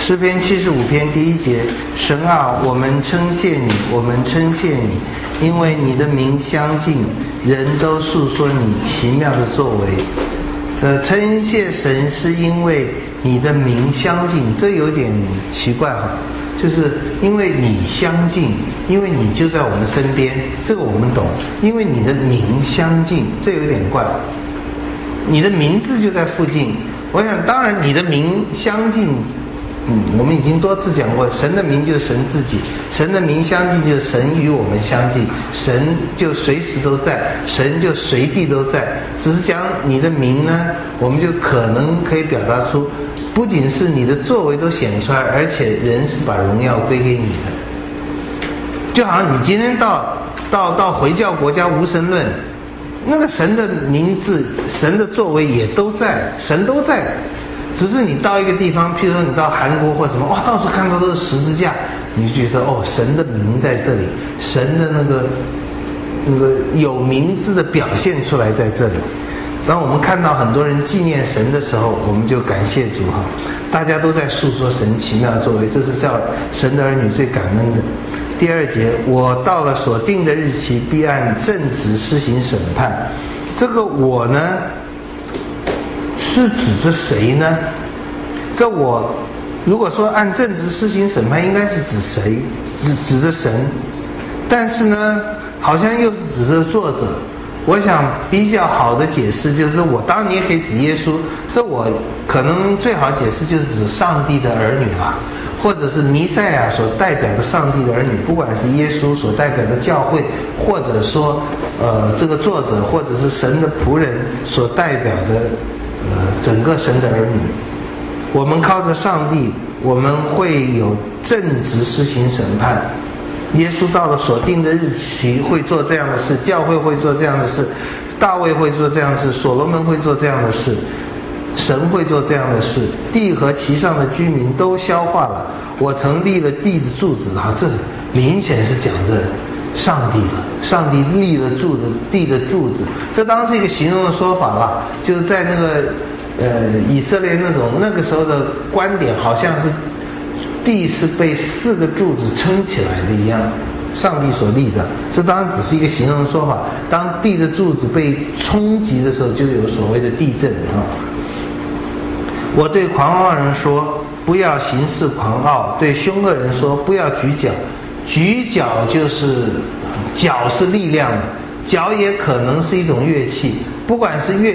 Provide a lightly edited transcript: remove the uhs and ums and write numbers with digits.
诗篇75篇第1节，神啊，我们称谢你，我们称谢你，因为你的名相近，人都述说你奇妙的作为。这称谢神是因为你的名相近，这有点奇怪哈，就是因为你相近，因为你就在我们身边，这个我们懂。因为你的名相近，这有点怪。你的名字就在附近，我想当然你的名相近，我们已经多次讲过，神的名就是神自己，神的名相近就是神与我们相近，神就随时都在，神就随地都在。只是讲你的名呢，我们就可能可以表达出，不仅是你的作为都显出来，而且人是把荣耀归给你的。就好像你今天到回教国家无神论，那个神的名字、神的作为也都在，神都在。只是你到一个地方，譬如说你到韩国或什么，哇，到处看到都是十字架，你就觉得哦，神的名在这里，神的那个有名字的表现出来在这里。当我们看到很多人纪念神的时候，我们就感谢主哈，大家都在诉说神奇妙的作为，这是叫神的儿女最感恩的。第2节，我到了所定的日期，必按正直施行审判。这个我呢，是指着谁呢？这我如果说按正直施行审判，应该是指谁？指着神。但是呢，好像又是指着作者。我想比较好的解释就是，我当然你也可以指耶稣，这我可能最好解释就是指上帝的儿女啦，或者是弥赛亚所代表的上帝的儿女，不管是耶稣所代表的教会，或者说这个作者，或者是神的仆人所代表的整个神的儿女。我们靠着上帝，我们会有正直施行审判。耶稣到了所定的日期会做这样的事，教会会做这样的事，大卫会做这样的事，所罗门会做这样的事，神会做这样的事，地和其上的居民都消化了。我曾立了地的柱子，这明显是讲着上帝了，上帝立了地的柱子，这当然是一个形容的说法啦，就是在那个以色列那个时候的观点，好像是地是被4个柱子撑起来的一样，上帝所立的。这当然只是一个形容的说法，当地的柱子被冲击的时候，就有所谓的地震啊。我对狂傲人说，不要行事狂傲；对凶恶人说，不要举脚。举脚就是脚是力量，脚也可能是一种乐器，不管是乐